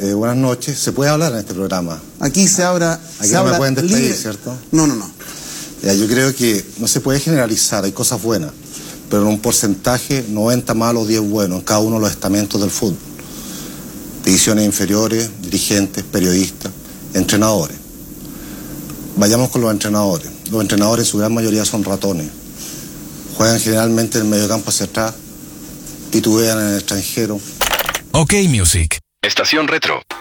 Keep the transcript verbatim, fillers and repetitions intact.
Eh, buenas noches. ¿Se puede hablar en este programa? Aquí se habla... Aquí se no habla me pueden despedir, libre. ¿cierto? No, no, no. Ya, yo creo que no se puede generalizar, hay cosas buenas, pero en un porcentaje noventa malos, diez buenos en cada uno de los estamentos del fútbol. Divisiones inferiores, dirigentes, periodistas, entrenadores. Vayamos con los entrenadores. Los entrenadores en su gran mayoría son ratones. Juegan generalmente en el mediocampo hacia atrás, titubean en el extranjero. OK Music. Estación Retro.